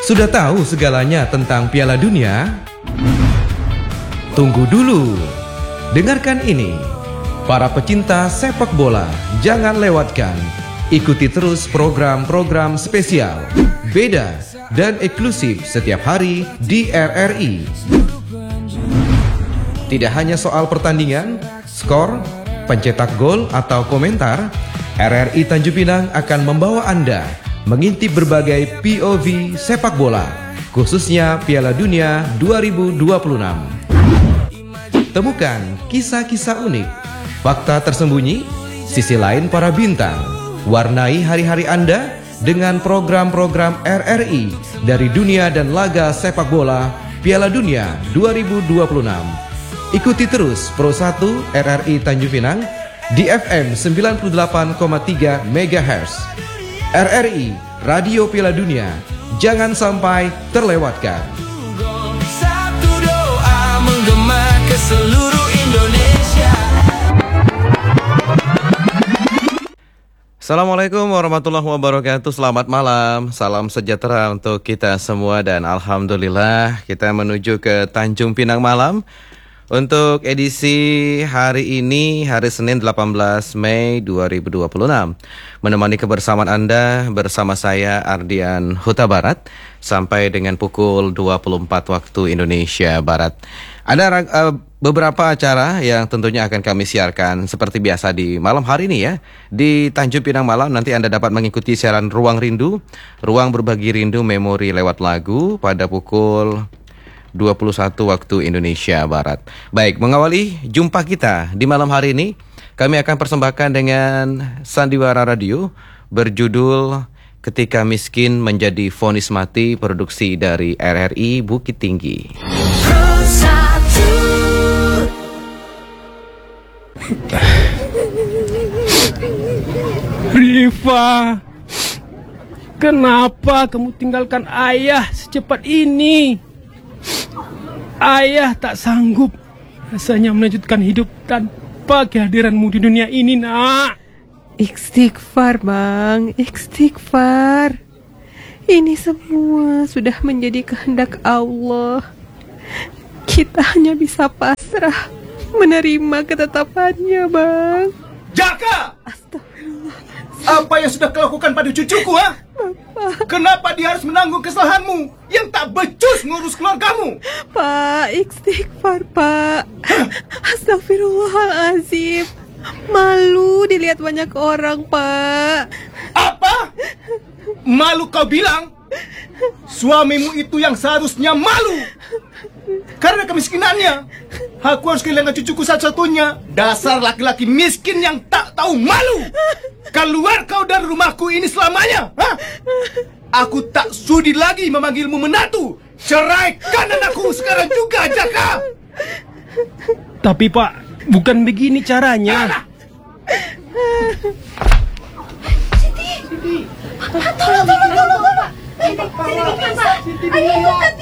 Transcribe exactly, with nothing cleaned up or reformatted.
Sudah tahu segalanya tentang Piala Dunia? Tunggu dulu. Dengarkan ini. Para pecinta sepak bola, jangan lewatkan. Ikuti terus program-program spesial, beda dan eksklusif setiap hari di R R I. Tidak hanya soal pertandingan, skor, pencetak gol atau komentar, R R I Tanjung Pinang akan membawa Anda mengintip berbagai P O V sepak bola, khususnya Piala Dunia dua ribu dua puluh enam. Temukan kisah-kisah unik, fakta tersembunyi, sisi lain para bintang. Warnai hari-hari Anda dengan program-program R R I dari dunia dan laga sepak bola Piala Dunia dua ribu dua puluh enam. Ikuti terus Pro satu R R I Tanjung Pinang di F M sembilan puluh delapan koma tiga megahertz. R R I, Radio Piala Dunia, jangan sampai terlewatkan. Satu doa menggema ke seluruh Indonesia. Assalamualaikum warahmatullahi wabarakatuh. Selamat malam, salam sejahtera untuk kita semua. Dan Alhamdulillah kita menuju ke Tanjung Pinang malam untuk edisi hari ini, hari Senin delapan belas Mei dua ribu dua puluh enam. Menemani kebersamaan Anda bersama saya Ardian Huta Barat sampai dengan pukul dua puluh empat waktu Indonesia Barat. Ada uh, beberapa acara yang tentunya akan kami siarkan seperti biasa di malam hari ini ya. Di Tanjung Pinang malam nanti Anda dapat mengikuti siaran Ruang Rindu, Ruang Berbagi Rindu Memori lewat lagu pada pukul dua puluh satu waktu Indonesia Barat. Baik, mengawali jumpa kita di malam hari ini, kami akan persembahkan dengan Sandiwara Radio berjudul Ketika Miskin Menjadi Vonis Mati, produksi dari R R I Bukit Tinggi. Rifa, kenapa kamu tinggalkan ayah secepat ini? Ayah tak sanggup rasanya melanjutkan hidup tanpa kehadiranmu di dunia ini, nak. Istighfar, Bang, istighfar. Ini semua sudah menjadi kehendak Allah. Kita hanya bisa pasrah menerima ketetapannya, Bang. Jaka! Astagfirullah. Apa yang sudah kau lakukan pada cucuku, ha? Bapak. Kenapa dia harus menanggung kesalahanmu yang tak becus ngurus keluargamu? Pak, istighfar, Pak. Astagfirullahalazim. Malu dilihat banyak orang, Pak. Apa? Malu kau bilang? Suamimu itu yang seharusnya malu. Karena kemiskinannya, aku harus kehilangan cucuku satu-satunya. Dasar laki-laki miskin yang tak tahu malu. Keluar kau dari rumahku ini selamanya, ha? Aku tak sudi lagi memanggilmu menantu. Ceraikan anakku sekarang juga, Jaka. Tapi Pak, bukan begini caranya. Siti, tolong, tolong, tolong, Bapak. Siti, Siti, Pak. Ayo, Siti.